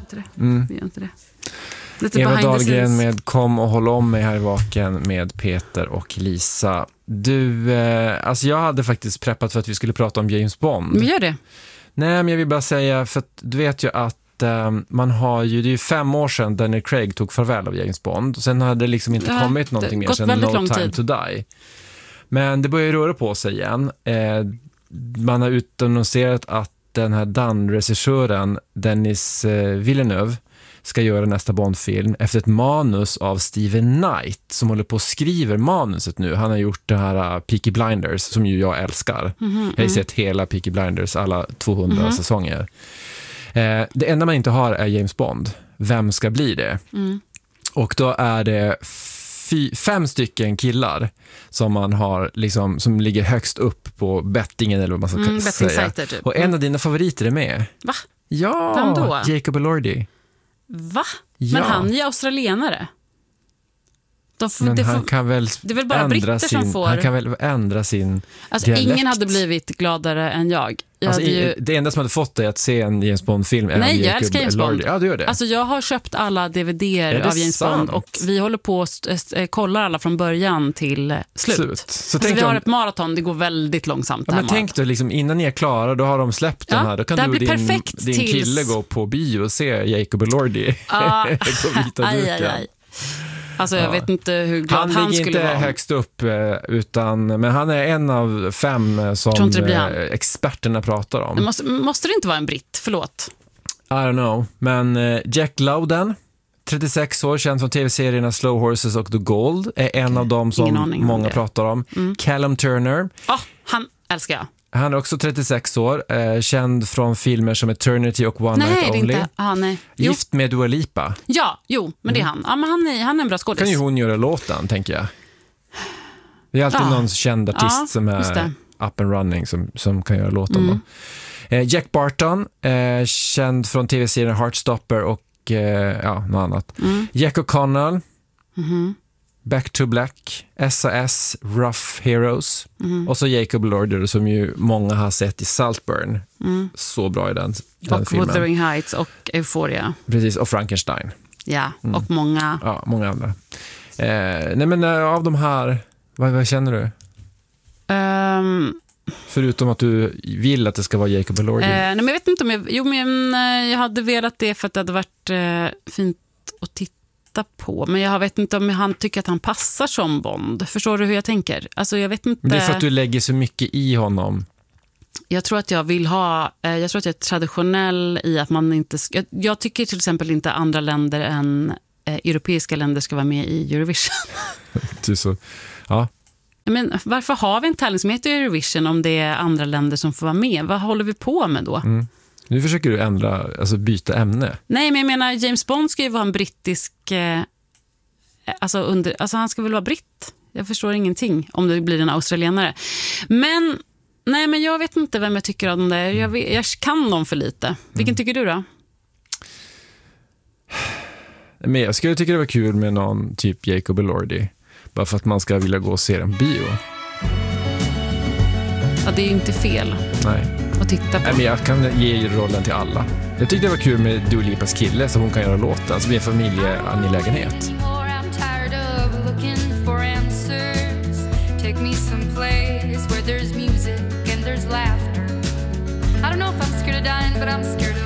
inte det. Mm. Vi gör inte det. Lite Eva behind the Dahlgren scenes. med Kom och håll om mig här i Vaken med Peter och Lisa. Du, alltså jag hade faktiskt preppat för att vi skulle prata om James Bond. Men gör det. Nej, men jag vill bara säga, för att du vet ju att man har ju, det är ju 5 år sedan Daniel Craig tog farväl av James Bond och sen hade det liksom inte kommit någonting mer sedan No Time to Die. Men det börjar ju röra på sig igen. Man har utannonserat att den här Dan-regissören Denis Villeneuve ska göra nästa Bond-film efter ett manus av Steven Knight som håller på att skriva manuset nu. Han har gjort det här Peaky Blinders som ju jag älskar. Jag har sett hela Peaky Blinders, alla 200 säsonger. Det enda man inte har är James Bond. Vem ska bli det? Och då är det 5 stycken killar som man har liksom, som ligger högst upp på bettingen eller vad man ska säga. Typ. Och en av dina favoriter är med. Va? Ja, vem då? Jacob Elordi. Va? Ja. Men han är ju australienare. Men han kan väl det är väl bara britter som får... Han kan väl ändra sin dialekt. Ingen hade blivit gladare än jag. Det enda som hade fått dig att se en James Bond-film är Nej, jag älskar James Bond. Ja, du gör det. Alltså jag har köpt alla DVD:er av James Bond och vi håller på att kolla alla från början till slut. Så vi har ett maraton, det går väldigt långsamt. Ja, men tänk då, liksom, innan ni är klara, då har de släppt den här. Då kan du och din kille gå på bio och se Jacob Elordi på vita duken. Alltså jag vet inte hur glad han skulle vara. Han ligger inte högst upp, men han är en av 5 som experterna pratar om. Måste det inte vara en britt? Förlåt. I don't know. Men Jack Lowden, 36 år, känd från tv-serierna Slow Horses och The Gold, är en av dem som många pratar om. Callum Turner. Han älskar jag. Han är också 36 år, känd från filmer som Eternity och One Night Only. Nej. Gift med Dua Lipa. Ja, men det är han. Ja, men han är en bra skådis. Kan ju hon göra låten, tänker jag. Det är alltid någon känd artist som är up and running som kan göra låten. Då. Jack Barton, känd från tv-serien Heartstopper och något annat. Jack O'Connell. Back to Black, SAS, Rough Heroes och så Jacob Elordi som ju många har sett i Saltburn. Så bra i den och filmen. Wuthering Heights och Euphoria. Precis, och Frankenstein. Ja, och många. Ja, många andra. Nej men av de här, vad känner du? Förutom att du vill att det ska vara Jacob Elordi. Nej men jag vet inte om jag hade velat det för att det hade varit fint att titta på, men jag vet inte om han tycker att han passar som Bond. Förstår du hur jag tänker? Alltså jag vet inte. Det är för att du lägger så mycket i honom. Jag tror att jag är traditionell i att man inte jag tycker till exempel inte andra länder än europeiska länder ska vara med i Eurovision. Men varför har vi en tävling som heter Eurovision om det är andra länder som får vara med? Vad håller vi på med då? Nu försöker du byta ämne. Nej, men jag menar, James Bond ska ju vara en brittisk... han ska väl vara britt? Jag förstår ingenting om det blir en australienare. Men jag vet inte vem jag tycker om det. Jag kan dem för lite. Vilken tycker du då? Men jag skulle tycka det var kul med någon typ Jacob Elordi. Bara för att man ska vilja gå och se en bio. Ja, det är ju inte fel. Nej. Att titta på. Nej, men jag kan ge rollen till alla. Jag tyckte det var kul med Dua Lipas kille så hon kan göra låten. Så blir en familjeangelägenhet. Take me someplace where there's music and there's laughter. I don't know if I'm scared of dying, but I'm scared